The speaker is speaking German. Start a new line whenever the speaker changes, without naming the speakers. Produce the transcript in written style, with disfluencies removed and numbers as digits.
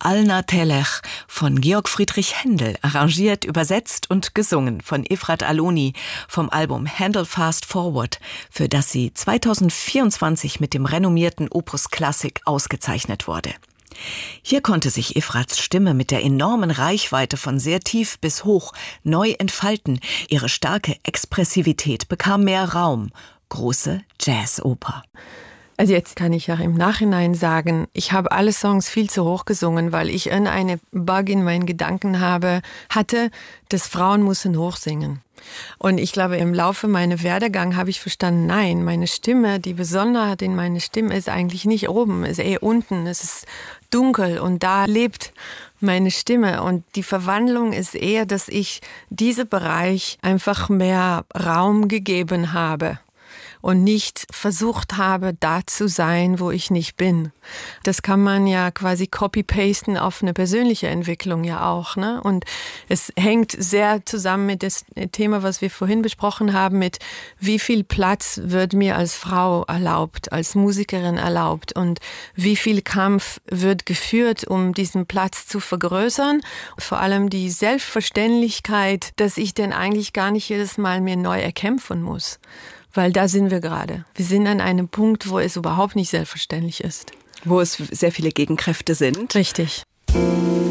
Alna Telech von Georg Friedrich Händel, arrangiert, übersetzt und gesungen von Efrat Aloni vom Album Händel Fast Forward, für das sie 2024 mit dem renommierten Opus Classic ausgezeichnet wurde. Hier konnte sich Efrats Stimme mit der enormen Reichweite von sehr tief bis hoch neu entfalten. Ihre starke Expressivität bekam mehr Raum. Große Jazzoper.
Also jetzt kann ich ja im Nachhinein sagen, ich habe alle Songs viel zu hoch gesungen, weil ich eine Bug in meinen Gedanken hatte, dass Frauen müssen hoch singen. Und ich glaube, im Laufe meiner Werdegang habe ich verstanden, nein, meine Stimme, die Besonderheit in meiner Stimme ist eigentlich nicht oben, ist eher unten, es ist dunkel und da lebt meine Stimme. Und die Verwandlung ist eher, dass ich diesem Bereich einfach mehr Raum gegeben habe. Und nicht versucht habe, da zu sein, wo ich nicht bin. Das kann man ja quasi copy-pasten auf eine persönliche Entwicklung ja auch, ne? Und es hängt sehr zusammen mit dem Thema, was wir vorhin besprochen haben, mit wie viel Platz wird mir als Frau erlaubt, als Musikerin erlaubt und wie viel Kampf wird geführt, um diesen Platz zu vergrößern. Vor allem die Selbstverständlichkeit, dass ich denn eigentlich gar nicht jedes Mal mir neu erkämpfen muss. Weil da sind wir gerade. Wir sind an einem Punkt, wo es überhaupt nicht selbstverständlich ist.
Wo es sehr viele Gegenkräfte sind.
Richtig.